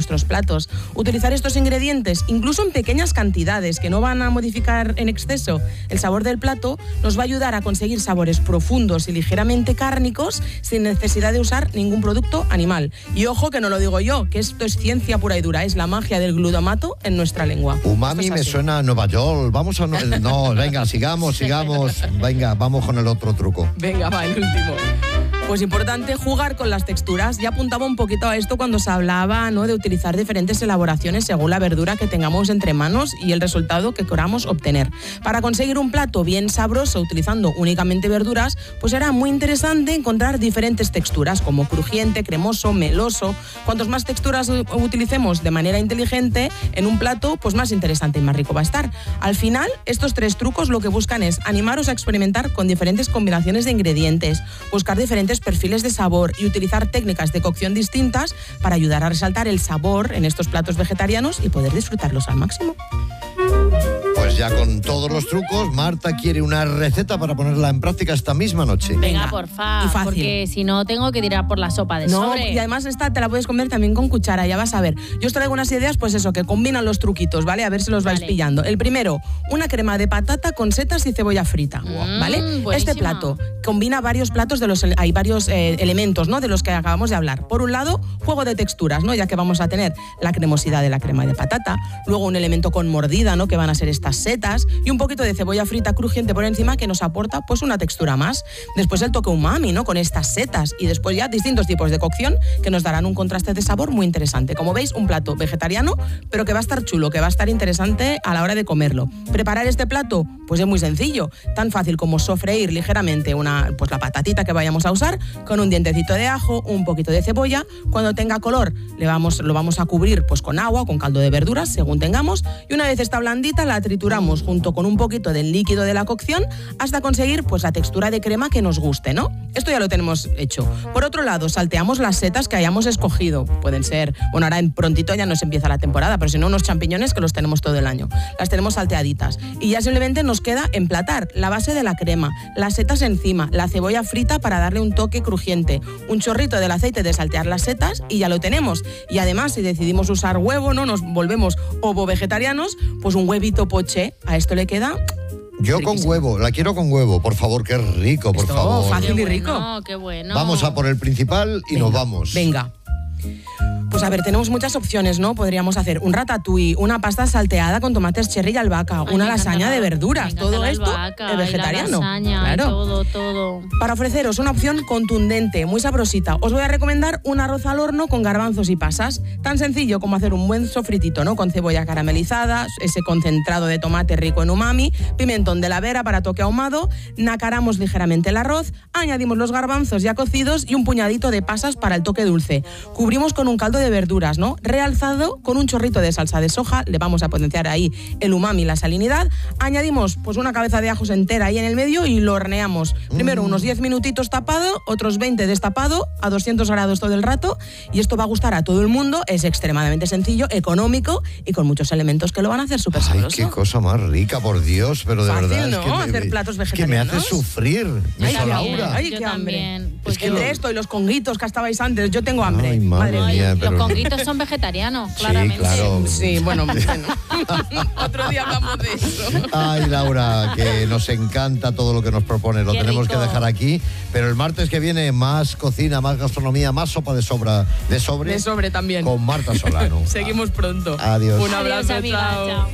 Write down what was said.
nuestros platos. Utilizar estos ingredientes, incluso en pequeñas cantidades, que no van a modificar en exceso el sabor del plato, nos va a ayudar a conseguir sabores profundos y ligeramente cárnicos sin necesidad de usar ningún producto animal. Y ojo que no lo digo yo, que esto es ciencia pura y dura, es la magia del glutamato en nuestra lengua. Umami me suena a Nueva York. Vamos a... No, venga, sigamos. Venga, vamos con el otro truco. Venga, va, el último. Pues importante jugar con las texturas. Ya apuntaba un poquito a esto cuando se hablaba, ¿no?, de utilizar diferentes elaboraciones según la verdura que tengamos entre manos y el resultado que queramos obtener. Para conseguir un plato bien sabroso utilizando únicamente verduras, pues será muy interesante encontrar diferentes texturas como crujiente, cremoso, meloso. Cuantos más texturas utilicemos de manera inteligente en un plato, pues más interesante y más rico va a estar. Al final, estos 3 trucos lo que buscan es animaros a experimentar con diferentes combinaciones de ingredientes, buscar diferentes perfiles de sabor y utilizar técnicas de cocción distintas para ayudar a resaltar el sabor en estos platos vegetarianos y poder disfrutarlos al máximo. Pues ya con todos los trucos, Marta quiere una receta para ponerla en práctica esta misma noche. Venga, porfa, y fácil. porque si no tengo que tirar por la sopa de sobre. Y además esta te la puedes comer también con cuchara, ya vas a ver. Yo os traigo unas ideas, pues eso, que combinan los truquitos, ¿vale? A ver si los vais pillando. El primero, una crema de patata con setas y cebolla frita, ¿vale? Buenísima. Este plato combina varios platos hay varios elementos, ¿no?, de los que acabamos de hablar. Por un lado, juego de texturas, ¿no?, ya que vamos a tener la cremosidad de la crema de patata, luego un elemento con mordida, ¿no?, que van a ser estas setas, y un poquito de cebolla frita crujiente por encima que nos aporta pues una textura más. Después el toque umami, ¿no?, con estas setas, y después ya distintos tipos de cocción que nos darán un contraste de sabor muy interesante. Como veis, un plato vegetariano, pero que va a estar chulo, que va a estar interesante a la hora de comerlo. Preparar este plato, pues es muy sencillo, tan fácil como sofreír ligeramente la patatita que vayamos a usar con un dientecito de ajo, un poquito de cebolla. Cuando tenga color lo vamos a cubrir pues con agua, con caldo de verduras, según tengamos, y una vez está blandita la trituramos junto con un poquito del líquido de la cocción hasta conseguir pues la textura de crema que nos guste, ¿no? Esto ya lo tenemos hecho. Por otro lado, salteamos las setas que hayamos escogido. Pueden ser, ahora en prontito ya nos empieza la temporada, pero si no, unos champiñones que los tenemos todo el año. Las tenemos salteaditas. Y ya simplemente nos queda emplatar la base de la crema, las setas encima, la cebolla frita para darle un toque crujiente, un chorrito del aceite de saltear las setas y ya lo tenemos. Y además, si decidimos usar huevo, ¿no?, nos volvemos ovo vegetarianos, pues un huevito poché, a esto le queda... Yo riquísimo. con huevo, la quiero con huevo, por favor, qué rico, por favor. Fácil y rico. Qué bueno. Vamos a por el principal y nos vamos. Venga. Pues a ver, tenemos muchas opciones, ¿no? Podríamos hacer un ratatouille, una pasta salteada con tomates cherry y albahaca, una lasaña de verduras, todo esto es vegetariano. Claro. Todo. Para ofreceros una opción contundente, muy sabrosita, os voy a recomendar un arroz al horno con garbanzos y pasas. Tan sencillo como hacer un buen sofritito, ¿no?, con cebolla caramelizada, ese concentrado de tomate rico en umami, pimentón de la vera para toque ahumado, nacaramos ligeramente el arroz, añadimos los garbanzos ya cocidos y un puñadito de pasas para el toque dulce. Cubrimos con un caldo de verduras, ¿no?, realzado con un chorrito de salsa de soja, le vamos a potenciar ahí el umami y la salinidad. Añadimos pues una cabeza de ajos entera ahí en el medio y lo horneamos. Primero unos 10 minutitos tapado, otros 20 destapado, a 200 grados todo el rato, y esto va a gustar a todo el mundo. Es extremadamente sencillo, económico y con muchos elementos que lo van a hacer súper sabroso. Qué cosa más rica, por Dios, pero de fácil, verdad ¿no?, es que hacer platos vegetarianos. que me hace sufrir, Laura. Ay, qué hambre. Pues que entre esto y los conguitos que estabais antes, yo tengo hambre. Ay, madre mía, Los conguitos son vegetarianos, claramente. Sí, claro. Sí, bueno. Otro día hablamos de eso. Ay, Laura, que nos encanta todo lo que nos propones. Lo Qué tenemos rico. que dejar aquí. Pero el martes que viene, más cocina, más gastronomía, más sopa de sobre. De sobre también. Con Marta Solano. Seguimos pronto. Adiós. Un abrazo, Adiós, amiga, chao. chao.